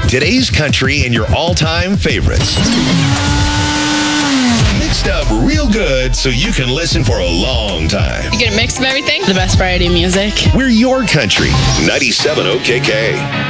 Today's country and your all-time favorites. Mixed up real good so you can listen for a long time. You get a mix of everything? The best variety of music. We're your country. 97 OKK.